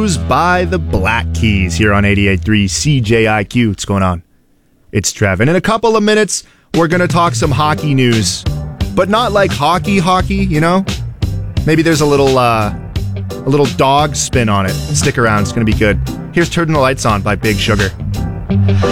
Blues by the Black Keys here on 88.3 CJIQ. What's going on? It's Trev. And in a couple of minutes, we're going to talk some hockey news. But not like hockey, you know? Maybe there's a little dog spin on it. Stick around. It's going to be good. Here's Turning the Lights On by Big Sugar.